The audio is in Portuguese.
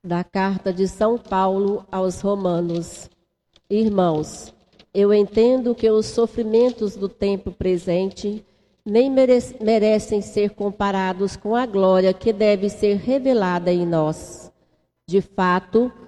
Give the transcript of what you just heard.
Da carta de São Paulo aos Romanos. Irmãos, eu entendo que os sofrimentos do tempo presente nem merecem ser comparados com a glória que deve ser revelada em nós. De fato,